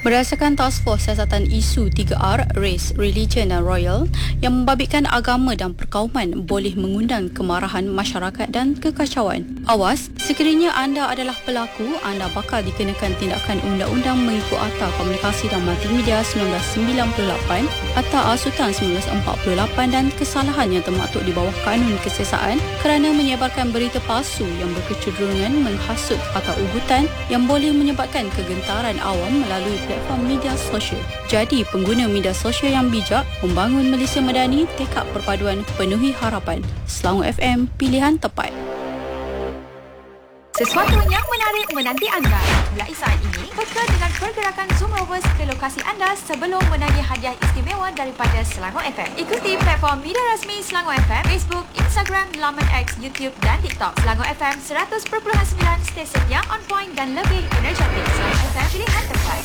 Berdasarkan Task Force Siasatan Isu 3R, Race, Religion dan Royal yang membabitkan agama dan perkauman boleh mengundang kemarahan masyarakat dan kekacauan. Awas, sekiranya anda adalah pelaku, anda bakal dikenakan tindakan Undang-Undang Mengikut Akta Komunikasi dan Multimedia 1998, Akta Asutan 1948 dan kesalahan yang termaktub di bawah Kanun Kesiasaan kerana menyebarkan berita palsu yang berkecenderungan menghasut atau ugutan yang boleh menyebabkan kegentaran awam melalui platform media sosial. Jadi, pengguna media sosial yang bijak membangun Malaysia Madani, tekad perpaduan penuhi harapan. Selangor FM, pilihan tepat. Sesuatu yang menarik menanti anda. Mulai saat ini, peka dengan pergerakan Zoom Rovers ke lokasi anda sebelum menagih hadiah istimewa daripada Selangor FM. Ikuti platform media rasmi Selangor FM, Facebook, Instagram, laman X, YouTube dan TikTok. Selangor FM 100.9, stesen yang on point dan lebih energetik. Selangor FM, pilihan tepat.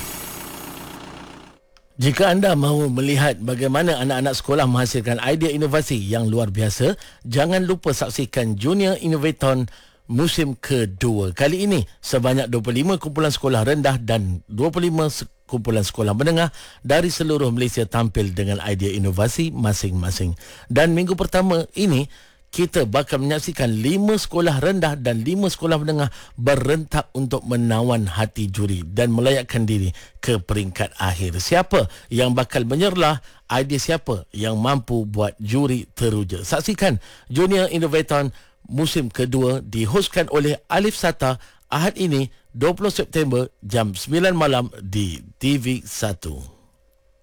Jika anda mahu melihat bagaimana anak-anak sekolah menghasilkan idea inovasi yang luar biasa, jangan lupa saksikan Junior Innovathon musim kedua. Kali ini, sebanyak 25 kumpulan sekolah rendah dan 25 kumpulan sekolah menengah dari seluruh Malaysia tampil dengan idea inovasi masing-masing. Dan minggu pertama ini, kita bakal menyaksikan 5 sekolah rendah dan 5 sekolah menengah berentak untuk menawan hati juri dan melayakkan diri ke peringkat akhir. Siapa yang bakal menyerlah? Idea siapa yang mampu buat juri teruja? Saksikan Junior Innovathon musim kedua dihoskan oleh Alif Sata Ahad ini 20 September jam 9 malam di TV1.